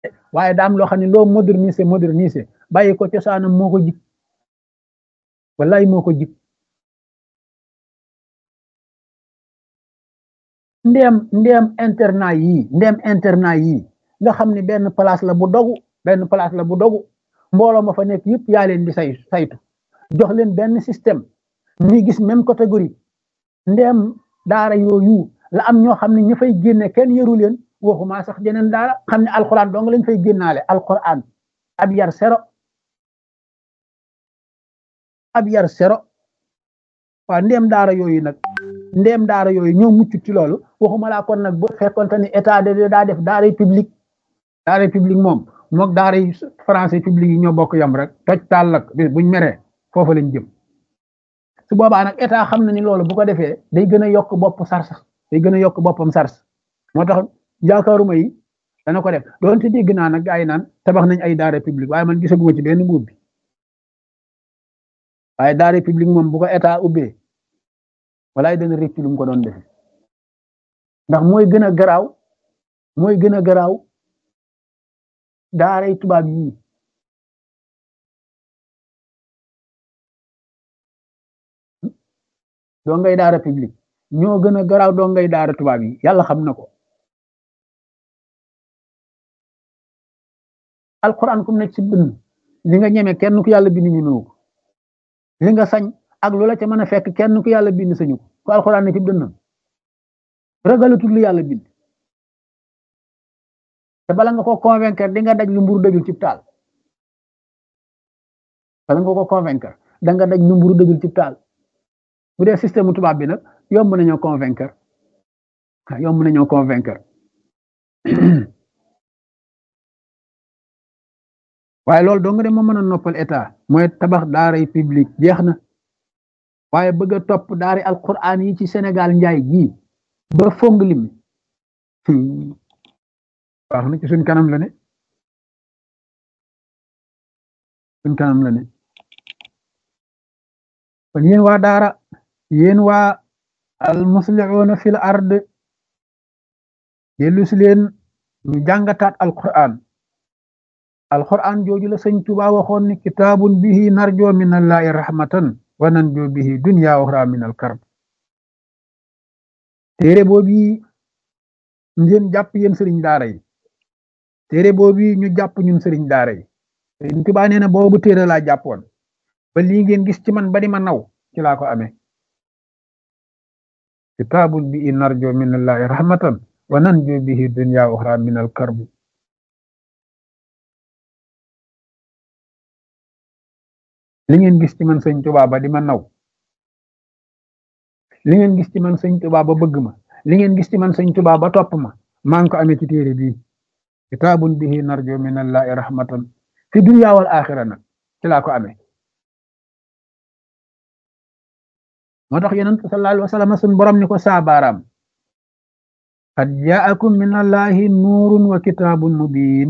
waaye daam loo xam ne loo moderniser bàyyi ko cosaanam moo ko jik wallaay moo ko jik ndéem internat yii nga xam ne benn place la bu dogu mbooloo ma fa nekk yëpp yaa leen di saytu jox leen benn système ñuy gis même catégorie ndéem daara yooyu la am ñoo xam ne ñu fay génne kenn yëru leen waxuma sax jeneen daara xam ne alxuraan dong lañ fay génnaale alxuraan ab yar sero waaw ndéem daara yooyu ñoo mucc ci loolu waxuma laa kon nag bu fekkonte ni état de daa def daaray publique moom mook daaray français public yi ñoo bokk yam rek toj taal lak bis buñ meree foofa lañ jëm su boobaa nag état xam na ni loolu bu ko defee day gën a yokk boppam sars moo tax yaakaaruma yi dana ko def doonte dégg naa nag gaa yi naan tabax nañ ay daara publique waaye man gisaguma ci benn buub bi waaye daara publique moom bu ko état ubbee walaay dana rëcc lu mu ko doon defe ndax mooy gën a garaaw daaray tubaab yii doo ngay daara publique ñoo gën a garaaw doo ngay daara tubaab yi yàlla xam na ko alquran kum nekk ci dënn li nga ñeme kenn ku yàlla bind ñemewu ko li nga sañ ak loola ca mën a fekk kenn ku yàlla bind sañu ko alquran ne ci dënnam ragalatul li yàlla bind te bala nga ko convaincre di nga daj lu mburu dajul ci taal bu dee système tubaab bi nag yomb nañoo convaincre waaye loolu dong de moo mën a noppal état mooy tabax daaray public jeex na waaye bëgg a topp daari alquran yi ci Sénégal njaay gii ba fong lim wax na ci suñ kanam la ne kon yéen waa daara yéen waa almuslihuuna fil ard dellu si leen ñu jàngataat alquran jooju la sëñ Tuubaa waxoon ni kitaabun bihi narjo min allahi rahmatan wa nanjo bihi dunya wa uxra min al karb téere boobu ngeen jàpp yéen sëriñ daara yi téere boobu ñu jàpp ñun sëriñ daara yi sëriñ Tuubaa nee na boobu téere laa jàppoon ba lii ngeen gis ci man ba di ma naw ci laa ko amee kitaabun bihi narjo min allahi rahmatan wa nanjo bihi dunya wa uxra min al karb li ngeen gis ci man sëñ Tuubaa ba di ma naw li ngeen gis ci man sëñ Tuubaa ba bëgg ma li ngeen gis ci man sëñ Tuubaa ba topp ma maa ngi ko amee ci téere bii kitaabun bihi narjo min allahi rahmatan fi dunya wal axira nag ci laa ko amee moo tax yonent sallallahu alayhi wa sallam sun borom ni ko saabaaraam qad jaakum min allahi nuurun wa kitaabun mubiin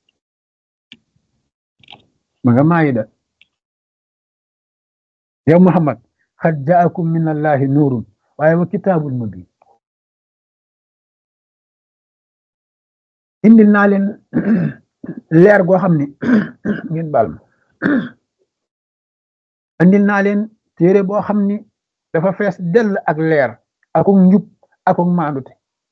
ma nga maayida yow Muhammad qad jaakum min allahi nuurun waaye wa kitaabun mubiin indil naa leen leer goo xam ni ngeen baal ma indil naa leen téere boo xam ni dafa fees dell ak leer akuk njub akuk maandute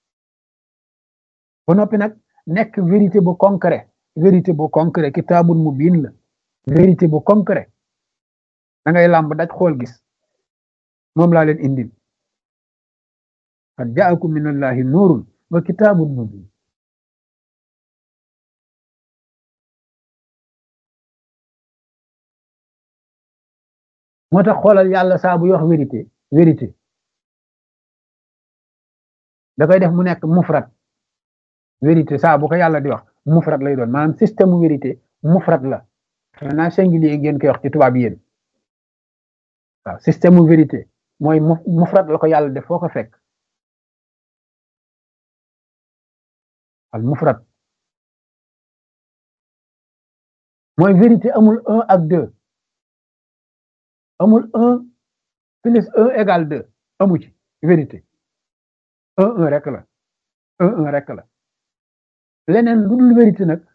ba noppi nag nekk vérité bu concret kitaabun mubiin la vérité bu concret da ngay làmb daj xool gis moom laa leen indil qad jaakum min allahi nuurun wa kitaabun mubiin moo tax xoolal yàlla saa bu wax vérité da koy def mu nekk mufrad vérité saa bu ko yàlla di wax mufrad lay doon maanaam système vérité mufrad la xanaa singulier ngeen koy wax ci tubaab yéen waaw système vérité mooy mufrad la ko yàlla def foo ko fekk al mufrad mooy vérité amul 1 ak 2 amul 1 plus 1 égale 2 amu ci vérité 1 1 rek la leneen lu dul vérité nag